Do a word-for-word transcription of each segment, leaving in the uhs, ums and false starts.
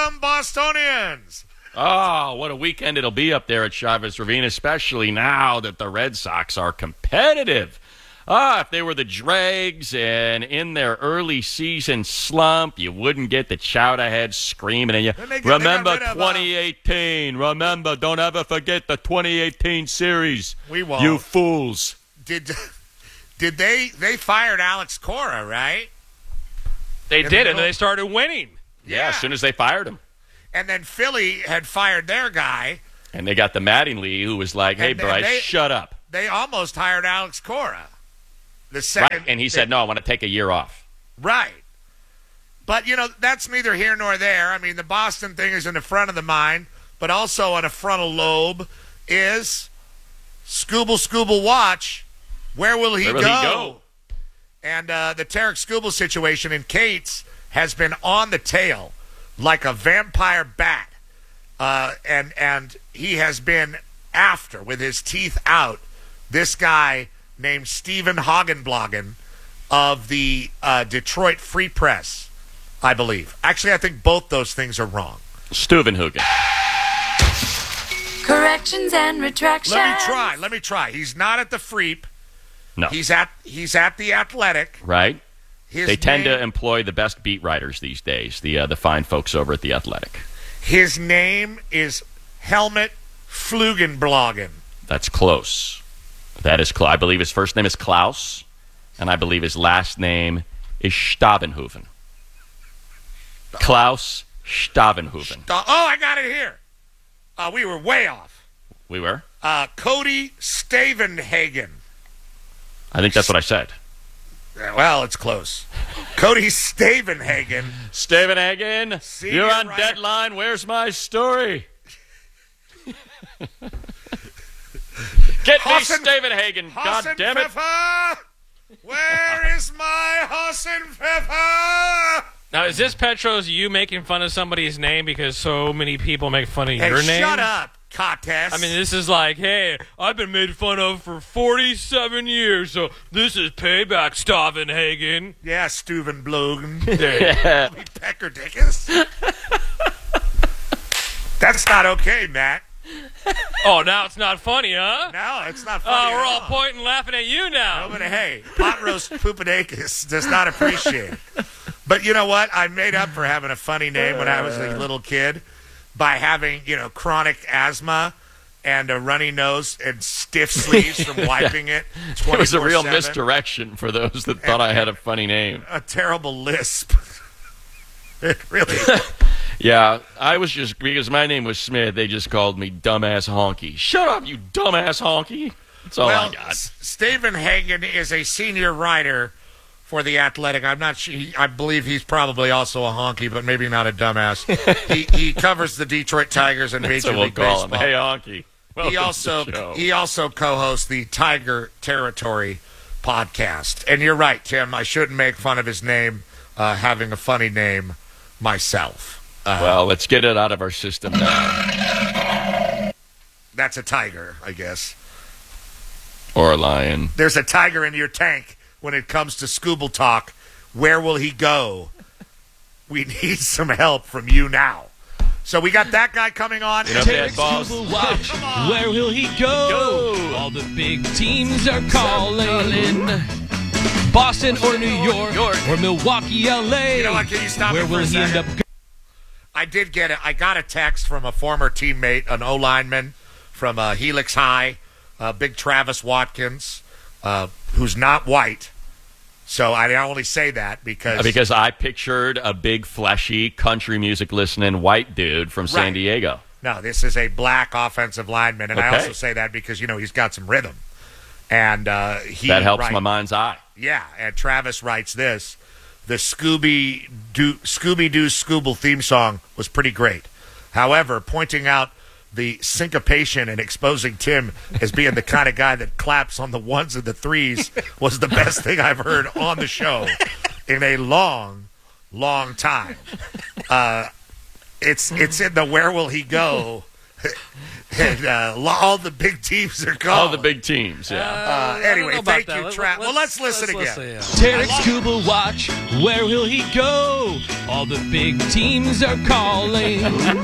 Welcome, Bostonians. Oh, what a weekend it'll be up there at Chavez Ravine, especially now that the Red Sox are competitive. Ah, if they were the dregs and in their early season slump, you wouldn't get the Chowder heads screaming at you. Get, Remember of, twenty eighteen. Uh, Remember, don't ever forget the twenty eighteen series. We won't. You fools. Did did they they fired Alex Cora, right? They in did, the and they started winning. Yeah, yeah, as soon as they fired him. And then Philly had fired their guy. And they got the Mattingly, who was like, hey, and, Bryce, and they, shut up. They almost hired Alex Cora. The second, right. And he they, said, no, I want to take a year off. Right. But, you know, that's neither here nor there. I mean, the Boston thing is in the front of the mind, but also on a frontal lobe is Scooble Scooble Watch. Where will he, Where will go? he go? And uh, the Tarek Scooble situation in Kate's has been on the tail like a vampire bat. Uh, and, and he has been after, with his teeth out, this guy named Stephen Hagenbloggen of the uh, Detroit Free Press, I believe. Actually, I think both those things are wrong. Stuvenhugen. Corrections and retractions. Let me try. Let me try. He's not at the Freep. No. He's at he's at the Athletic. Right. His they tend name, to employ the best beat writers these days, the uh, the fine folks over at the Athletic. His name is Helmut Flugenbloggen. That's close. That is close. I believe his first name is Klaus, and I believe his last name is Stavenhoven. Klaus Stavenhoven. Oh, I got it here. Uh, we were way off. We were? Uh, Cody Stavenhagen. I think that's what I said. Well, it's close. Cody Stavenhagen. Stavenhagen, Senior you're on writer. deadline. Where's my story? Get Hassan, me Stavenhagen, God damn it. Pfeffer! Where is my Hassan Pfeffer? Now, is this Petros you making fun of somebody's name because so many people make fun of Hey, your name? shut up, Contest. I mean, this is like, hey, I've been made fun of for forty-seven years, so this is payback, Stavenhagen. Yeah, Stuvenblogen. Yeah. Pecker Dickus. That's not okay, Matt. Oh, now it's not funny, huh? No, it's not funny. Oh, we're at all pointing and laughing at you now. No, but hey, pot roast Pupadakis does not appreciate it. But you know what? I made up for having a funny name when I was a little kid by having, you know, chronic asthma and a runny nose and stiff sleeves from wiping it twenty-four seven. It was a real misdirection for those that thought and, I had a funny name. A terrible lisp. It really Yeah, I was just, because my name was Smith, they just called me Dumbass Honky. Shut up, you Dumbass Honky. That's all well, I got. S- Stephen Hagen is a senior writer for The Athletic. I'm not sure. He, I believe he's probably also a honky, but maybe not a dumbass. he, he covers the Detroit Tigers and That's Major what we'll League call Baseball. him. Hey, Honky. Welcome He also to the show. he also co-hosts the Tiger Territory podcast. And you're right, Tim. I shouldn't make fun of his name, uh, having a funny name myself. Uh, Well, let's get it out of our system now. that's a tiger, I guess. Or a lion. There's a tiger in your tank when it comes to Scooble talk. Where will he go? We need some help from you now. So we got that guy coming on. You know, Dad, boss. Watch. Where will he go? Go. All the big teams are calling. Boston or New York, York. or Milwaukee, L A. You know what? Can you stop Where me for will a he end second? up? I did get it. I got a text from a former teammate, an O lineman from uh, Helix High, uh, big Travis Watkins, uh, who's not white. So I only say that because Because I pictured a big, fleshy, country music listening white dude from San Right. Diego. no, this is a black offensive lineman, and I Okay. also say that because you know he's got some rhythm, and uh, he That helps write- my mind's eye. Yeah, and Travis writes this. The Scooby Doo Scooby Doo Scooble theme song was pretty great. However, pointing out the syncopation and exposing Tim as being the kind of guy that claps on the ones and the threes was the best thing I've heard on the show in a long, long time. Uh, it's it's in the Where Will He Go and uh, all the big teams are calling. All the big teams, yeah. Uh, anyway, thank you, Trav. Well, let's listen let's again. listen, yeah. Tarek Scuba Watch, where will he go? All the big teams are calling.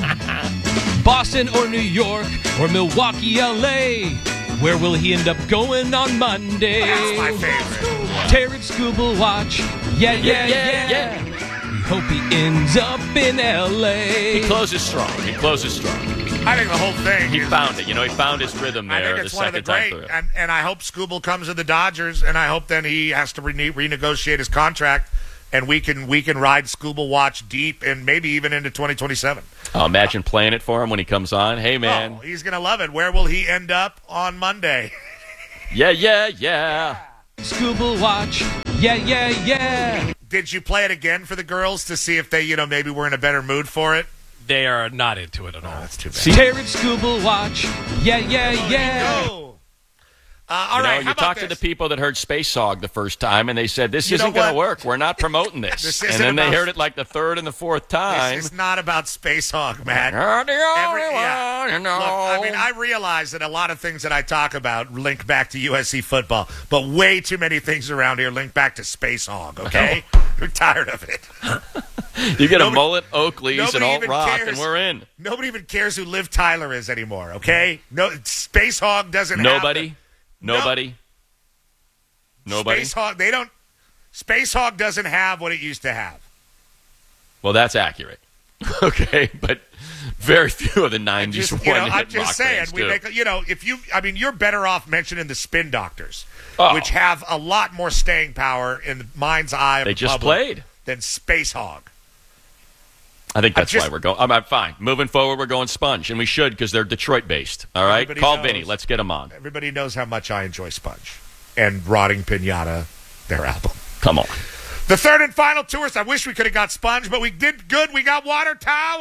Boston or New York or Milwaukee, L A. Where will he end up going on Monday? That's my favorite. Tarek Scuba Watch, yeah, yeah, yeah, yeah, yeah. We hope he ends up in L A. He closes strong. He closes strong. I think the whole thing. He is, found it. You know, he found his rhythm I there think the it's one of the second time great, through. and, and I hope Scooble comes to the Dodgers, and I hope then he has to rene- renegotiate his contract, and we can we can ride Scooble Watch deep and maybe even into twenty twenty-seven. Oh, imagine playing it for him when he comes on. Hey, man. Oh, he's gonna love it. Where will he end up on Monday? Yeah, yeah, yeah. Scuba Watch, yeah, yeah, yeah. Did you play it again for the girls to see if they, you know, maybe were in a better mood for it? They are not into it at all. That's too bad. Tarek Scuba Watch, yeah, yeah, yeah. Go. Uh, all you know, right, you how talk about to this? the people that heard Space Hog the first time, and they said, this You know isn't going what? to work. We're not promoting this. This and isn't then they about- heard it like the third and the fourth time. This is not about Space Hog, Matt. You're the only Every- yeah. one, you know. Look, I mean, I realize that a lot of things that I talk about link back to U S C football, but way too many things around here link back to Space Hog, okay? We're tired of it. You get a Nobody- mullet, Oakleys, and nobody alt even rock, cares. and we're in. Nobody even cares who Liv Tyler is anymore, okay? No, Space Hog doesn't Nobody? have Nobody? the, Nobody? Space Hog, they don't, Space Hog doesn't have what it used to have. Well, that's accurate. Okay, but very few of the nineties Just, one you know, hit I'm just rock saying, bands we do. make, you know, if you, I mean, you're better off mentioning the Spin Doctors, Oh. which have a lot more staying power in the mind's eye of They the just public played. than Space Hog. I think that's just- why we're going. I'm, I'm fine. Moving forward, we're going Sponge, and we should because they're Detroit-based. All right? Everybody Call knows. Vinny. Let's get him on. Everybody knows how much I enjoy Sponge and Rotting Pinata, their album. Come on. The third and final tourist. I wish we could have got Sponge, but we did good. We got Water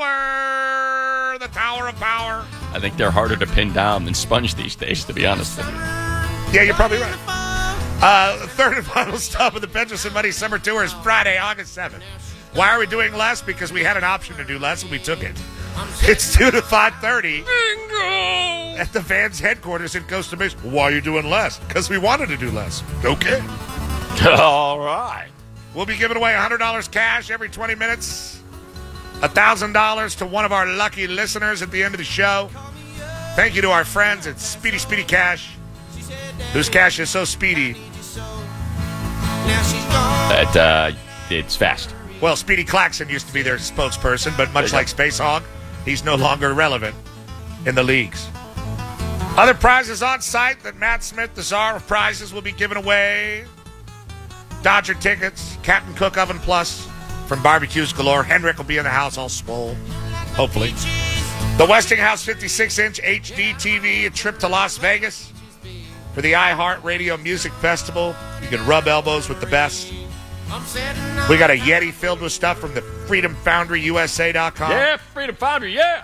Tower, the Tower of Power. I think they're harder to pin down than Sponge these days, to be honest with you. Yeah, you're probably right. Uh, the third and final stop of the Benderson Money Summer Tour is Friday, August seventh. Why are we doing less? Because we had an option to do less and we took it. It's two to five thirty at the Vans headquarters in Costa Mesa. Why are you doing less? Because we wanted to do less. Okay. All right. We'll be giving away one hundred dollars cash every twenty minutes. one thousand dollars to one of our lucky listeners at the end of the show. Thank you to our friends at Speedy Speedy Cash, whose cash is so speedy. That, uh, it's fast. Well, Speedy Claxon used to be their spokesperson, but much There you like go. Space Hog, he's no longer relevant in the leagues. Other prizes on site that Matt Smith, the czar of prizes, will be giving away. Dodger tickets, Captain Cook Oven Plus from Barbecues Galore. Henrik will be in the house all swole, hopefully. The Westinghouse fifty-six inch H D T V, a trip to Las Vegas for the iHeartRadio Music Festival. You can rub elbows with the best. We got a Yeti filled with stuff from the Freedom Foundry U S A dot com. Yeah, Freedom Foundry, yeah.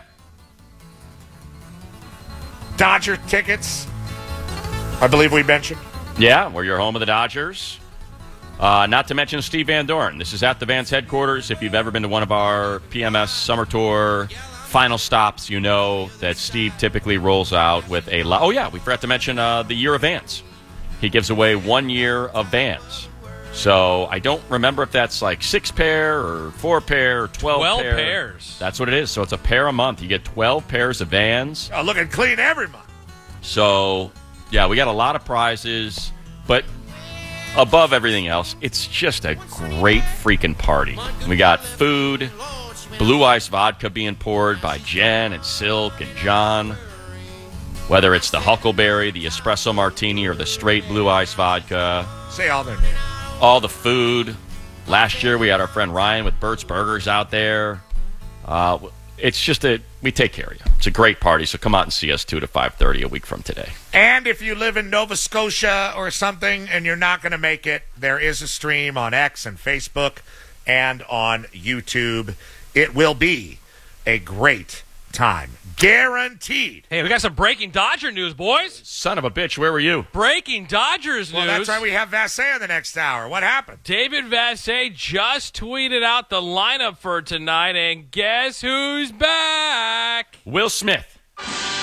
Dodger tickets, I believe we mentioned. Yeah, we're your home of the Dodgers. Uh, not to mention Steve Van Dorn. This is at the Vans headquarters. If you've ever been to one of our P M S Summer Tour final stops, you know that Steve typically rolls out with a lot. Oh, yeah, we forgot to mention uh, the year of Vans. He gives away one year of Vans. So I don't remember if that's like six pair or four pair or twelve, twelve pair. pairs. That's what it is. So it's a pair a month. You get twelve pairs of Vans. Oh, looking clean every month. So, yeah, we got a lot of prizes, but above everything else, it's just a great freaking party. We got food, Blue Ice vodka being poured by Jen and Silk and John. Whether it's the Huckleberry, the Espresso Martini, or the straight Blue Ice vodka. Say all their names. All the food. Last year we had our friend Ryan with Burt's Burgers out there. Uh, it's just a, we take care of you. It's a great party, so come out and see us two to five thirty a week from today. And if you live in Nova Scotia or something and you're not going to make it, there is a stream on X and Facebook and on YouTube. It will be a great time. Guaranteed. Hey, we got some breaking Dodger news, boys. Son of a bitch, where were you? Breaking Dodgers Well, news. that's why we have Vassay in the next hour. What happened? David Vassay just tweeted out the lineup for tonight, and guess who's back? Will Smith.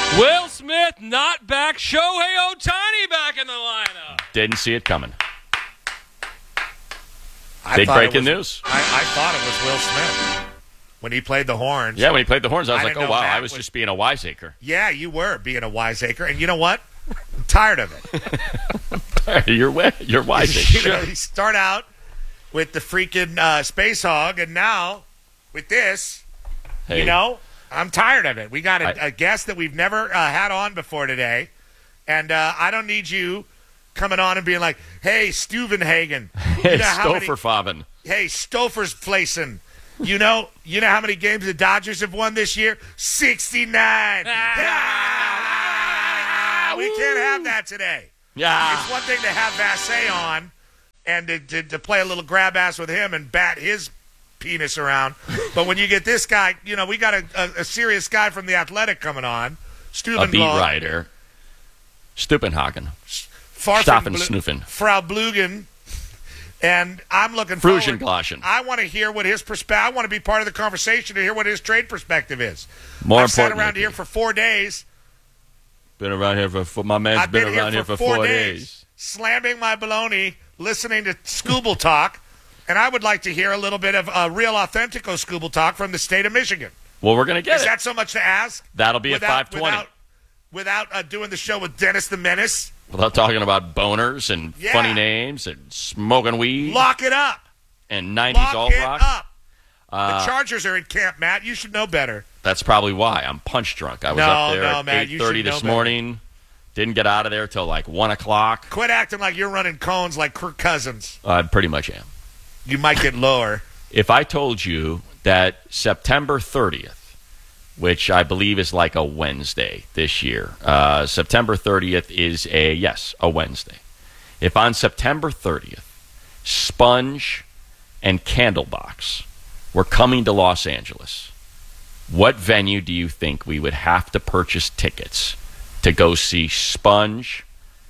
Will Smith not back. Shohei Ohtani back in the lineup. Didn't see it coming. I Big thought it breaking was- news. I, I thought it was Will Smith when he played the horns. Yeah, when he played the horns, I was I like, didn't oh, know wow, Matt I was was- just being a wiseacre. Yeah, you were being a wiseacre, and you know what? I'm tired of it. you're wi- you're you wiseacre. know, you start out with the freaking uh, space hog, and now with this, Hey, you know, I'm tired of it. We got a, I- a guest that we've never uh, had on before today, and uh, I don't need you coming on and being like, "Hey, Stuvenhagen, hey, you know how many- Stouffer Faven. hey, Stouffer's placing." You know, you know how many games the Dodgers have won this year? sixty-nine. Ah, we can't have that today. Yeah. It's one thing to have Vassay on and to, to, to play a little grab ass with him and bat his penis around. But when you get this guy, you know, we got a, a, a serious guy from The Athletic coming on. A Stubenblad. beat writer. Stupenhagen. Stoffen Snuffen. Frau Blugen. And I'm looking Frugen forward. Glaschen. I want to hear what his perspective. I want to be part of the conversation to hear what his trade perspective is. More I've sat importantly, around here for four days. Been around here for, for my man's I've been, been, around here for, four, days, days. slamming my baloney, listening to Scooble Talk, and I would like to hear a little bit of uh, real authentico Scooble Talk from the state of Michigan. Well, we're gonna get Is it. that so much to ask? That'll be without, at five twenty. Without, without uh, doing the show with Dennis the Menace. Without talking about boners and Yeah. funny names and smoking weed Lock it up. and nineties Lock alt it rock. up. Uh, the Chargers are in camp, Matt. You should know better. That's probably why I'm punch drunk. I was No, up there no, at Matt, you eight thirty should know this better. morning. Didn't get out of there till like one o'clock. Quit acting like you're running cones like Kirk Cousins. I pretty much am. You might get lower. If I told you that September thirtieth, which I believe is like a Wednesday this year, uh, September thirtieth is a, yes, a Wednesday. If on September thirtieth, Sponge and Candlebox were coming to Los Angeles, what venue do you think we would have to purchase tickets to go see Sponge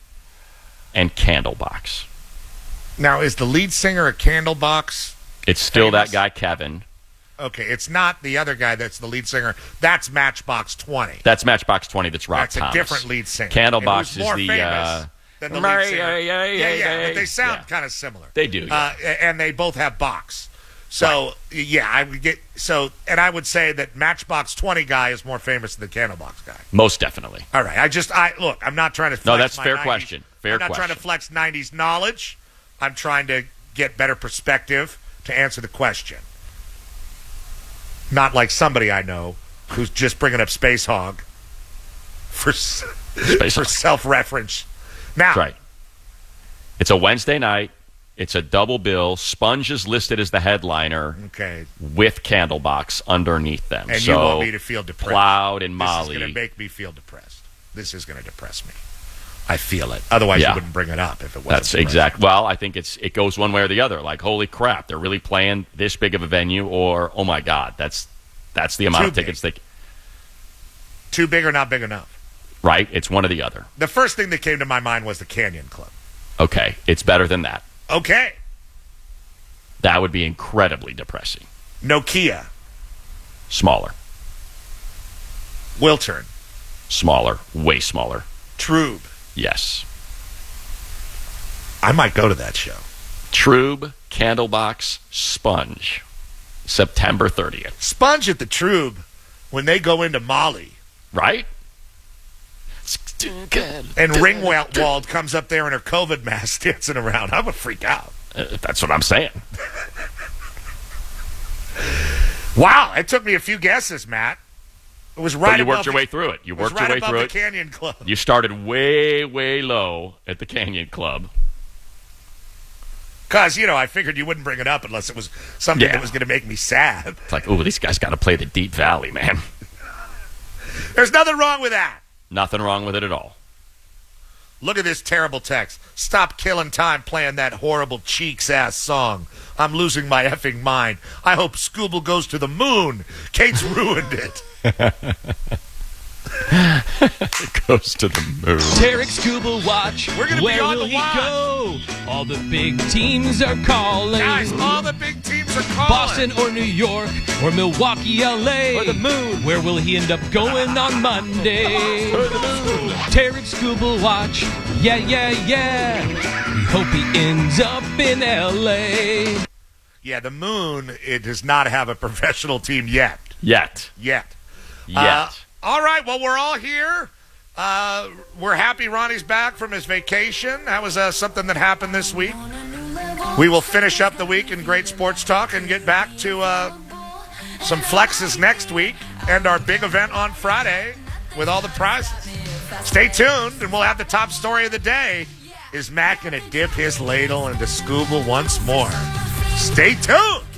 and Candlebox? Now, is the lead singer a Candlebox? It's still Famous. that guy, Kevin. Okay, it's not the other guy that's the lead singer. That's Matchbox twenty. That's Matchbox twenty. That's Rob That's a Thomas. different lead singer. Candlebox And who's is more the, famous uh, than the Mary, lead singer. yeah, yeah, yeah, yeah, but they sound yeah. kind of similar. They do, yeah. uh, and they both have box. So yeah, I would get so, and I would say that Matchbox twenty guy is more famous than the Candlebox guy. Most definitely. All right, I just I look. I'm not trying to. Flex No, that's my fair nineties question. Fair I'm not trying to question. flex nineties knowledge. I'm trying to get better perspective to answer the question. Not like somebody I know who's just bringing up Space Hog for s- Space for Hog. self-reference. Now, That's right. It's a Wednesday night. It's a double bill. Sponge is listed as the headliner okay, with Candlebox underneath them. and so you want me to feel depressed. Cloud and This is Molly. going to make me feel depressed. This is going to depress me. I feel it. Otherwise, Yeah. you wouldn't bring it up if it wasn't. That's depressing. exact. Well, I think it's it goes one way or the other. Like, holy crap, they're really playing this big of a venue, or oh my god, that's that's the amount Too of tickets they Too big or not big enough. right. It's one or the other. The first thing that came to my mind was the Canyon Club. Okay, it's better than that. Okay, That would be incredibly depressing. Nokia, Smaller, Wiltern, smaller, way smaller. Trube. Yes. I might go to that show. Trube, Candlebox, Sponge, September thirtieth. Sponge at the Trube when they go into Molly Right? and Ringwald comes up there in her COVID mask dancing around. I'm gonna freak out. Uh, that's what I'm saying. Wow, it took me a few guesses, Matt. It was right But you above worked your the- way through it. You It was worked right your way above through the it. Canyon Club. You started way, way low at the Canyon Club. Because, you know, I figured you wouldn't bring it up unless it was something Yeah. that was going to make me sad. It's like, oh, these guys got to play the Deep Valley, man. There's nothing wrong with that. Nothing wrong with it at all. Look at this terrible text. Stop killing time playing that horrible Cheeks-ass song. I'm losing my effing mind. I hope Scooble goes to the moon. Kate's ruined it. It goes to the moon. Tarek Scuba Watch. We're gonna be Where on will the he watch. go? All the big teams are calling. Guys, all the big teams Terps are calling. Boston or New York or Milwaukee, L A. Or the moon. Where will he end up going on Monday? Tarek Skubal watch. Yeah, yeah, yeah. We hope he ends up in L A. Yeah, the moon, it does not have a professional team yet. Yet. Yet. Yet. Uh, all right, well, we're all here. Uh, we're happy Ronnie's back from his vacation. That was uh, something that happened this week. We will finish up the week in great sports talk and get back to uh, some flexes next week and our big event on Friday with all the prizes. Stay tuned, and we'll have the top story of the day. Is Mac going to dip his ladle into Skubal once more? Stay tuned.